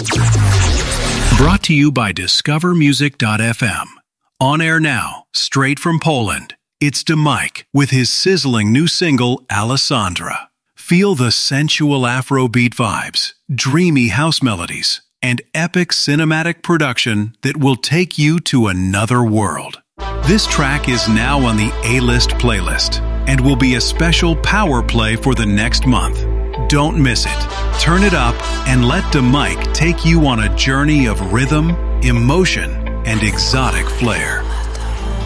Brought to you by DiscoverMusic.fm. On air now, straight from Poland, it's DeMike with his sizzling new single, Alessandra. Feel the sensual Afrobeat vibes, dreamy house melodies, and epic cinematic production that will take you to another world. This track is now on the A-List playlist and will be a special power play for the next month. Don't miss it. Turn it up and let DeMike take you on a journey of rhythm, emotion, and exotic flair.